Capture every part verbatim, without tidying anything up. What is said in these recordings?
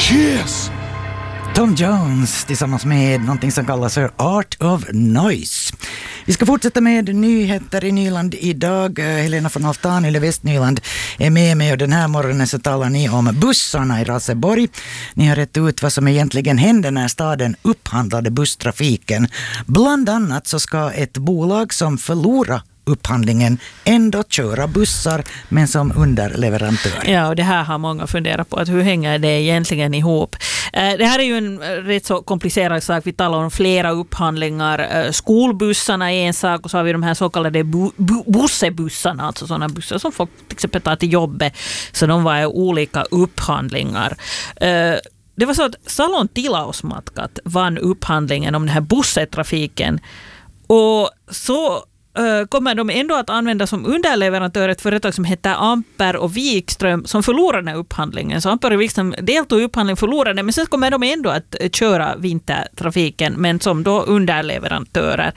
Cheers! Tom Jones tillsammans med någonting som kallas för Art of Noise. Vi ska fortsätta med nyheter i Nyland idag. Helena von Altan, Yle Västnyland, är med mig och den här morgonen så talar ni om bussarna i Raseborg. Ni har rätt ut vad som egentligen hände när staden upphandlade busstrafiken. Bland annat så ska ett bolag som förlorar upphandlingen ändå köra bussar men som underleverantör. Ja, och det här har många funderat på, att hur hänger det egentligen ihop? Det här är ju en rätt så komplicerad sak. Vi talar om flera upphandlingar. Skolbussarna är en sak och så har vi de här så kallade bu- bu- bussebussarna, alltså sådana bussar som folk till exempel tar till jobbet. Så de var olika upphandlingar. Det var så att Salon Tilausmatkat vann upphandlingen om den här bussetrafiken och så kommer de ändå att använda som underleverantör ett företag som heter Amper och Wikström som förlorade den här upphandlingen. Så Amper och Wikström deltog i upphandlingen, förlorade, men sen kommer de ändå att köra vintertrafiken men som då underleverantörer.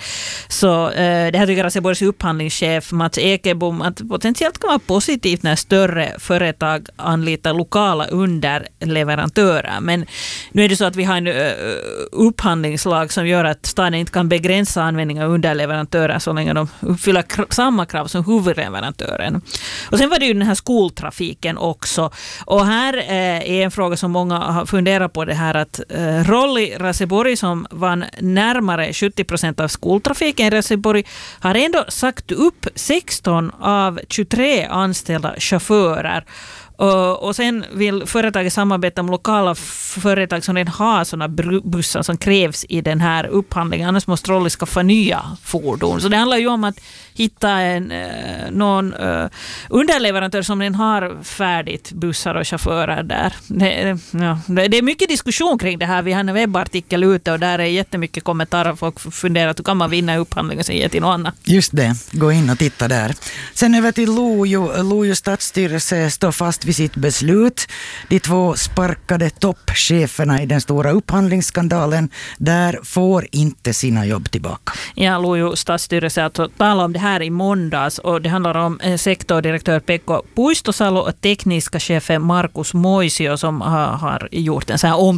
Så eh, det här tycker Raseborgs upphandlingschef Mats Ekebom att potentiellt kan vara positivt när större företag anlitar lokala underleverantörer. Men nu är det så att vi har en uh, upphandlingslag som gör att staden inte kan begränsa användning av underleverantörer så länge de uppfylla kr- samma krav som huvudleverantören. Och sen var det ju den här skoltrafiken också. Och här eh, är en fråga som många har funderat på, det här att eh, Rolli Raseborg som vann närmare sjuttio procent av skoltrafiken i Raseborg har ändå sagt upp sexton av tjugotre anställda chaufförer. Och, och sen vill företaget samarbeta med lokala företag som redan har sådana bussar som krävs i den här upphandlingen. Annars måste Rolli skaffa nya fordon. Så det handlar ju om att hitta en, eh, någon eh, underleverantör som redan har färdigt bussar och chaufförer där. Det, ja, det är mycket diskussion kring det här. Vi har en webbartikel ute och där är jättemycket kommentarer. Folk funderar att hur kan man vinna upphandlingen och sen ge till någon annan. Just det, gå in och titta där. Sen över till Lojo. Lojo stadsstyrelse står fast vid sitt beslut. De två sparkade toppcheferna i den stora upphandlingsskandalen där får inte sina jobb tillbaka. Ja, Lojo stadsstyrelse alltså talar om det här i måndags och det handlar om sektordirektör Pekko Puistosalo och tekniska chefen Markus Moisio som har, har gjort en sån här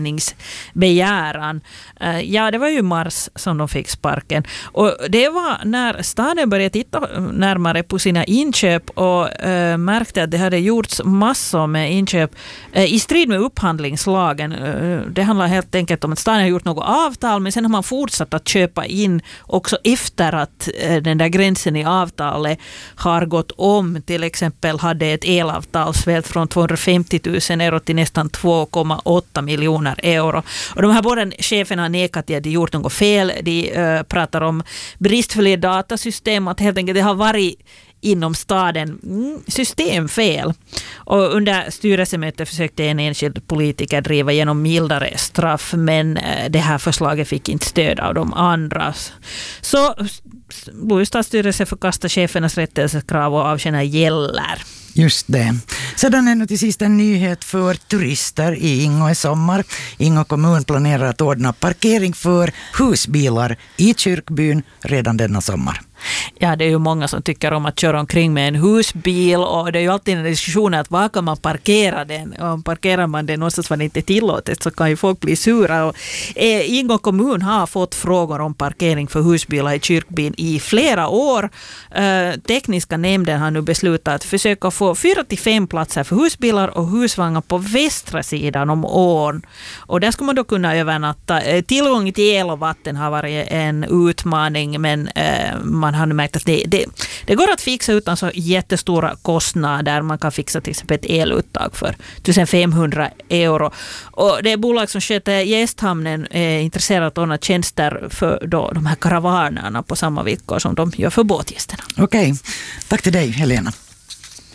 omprövningsbegäran. Ja, det var ju mars som de fick sparken. Och det var när staden började titta närmare på sina inköp och äh, märkte att det hade gjorts massor med inköp äh, i strid med upphandlingslagen. Äh, det handlar helt enkelt om att staden har gjort något avtal men sen har man fortsatt att köpa in också efter att äh, den där gränsen i avtalet har gått om. Till exempel hade ett elavtal svällt från tvåhundrafemtio tusen euro till nästan två komma åtta miljoner euro. Och de här båda cheferna har nekat att de gjort något fel. De äh, pratar om bristfälliga datasystem och att helt enkelt det har varit inom staden systemfel. Och under styrelsemötet försökte en enskild politiker driva igenom mildare straff men det här förslaget fick inte stöd av de andra. Så Lojo stadsstyrelse förkastar chefernas rättelsekrav och avtjänar gäller. Just det. Sedan är nu till sist en nyhet för turister i Ingå i sommar. Ingå kommun planerar att ordna parkering för husbilar i kyrkbyn redan denna sommar. Ja, det är ju många som tycker om att köra omkring med en husbil och det är ju alltid en diskussion att var kan man parkera den? Och parkerar man den någonstans var det inte tillåtet så kan ju folk bli sura. Och, eh, Ingå kommun har fått frågor om parkering för husbilar i kyrkbyn i flera år. Eh, tekniska nämnden har nu beslutat att försöka få fyra till fem platser för husbilar och husvagnar på västra sidan om ån. Och där ska man då kunna övernatta. Eh, tillgång till el och vatten har varit en utmaning men eh, man har nu märkt att det, det, det går att fixa utan så jättestora kostnader. Man kan fixa till exempel ett eluttag för femtonhundra euro. Och det är bolag som sköter Gästhamnen är intresserat av att tjänster för då, de här karavanerna på samma villkor som de gör för båtgästerna. Okej, tack till dig Helena.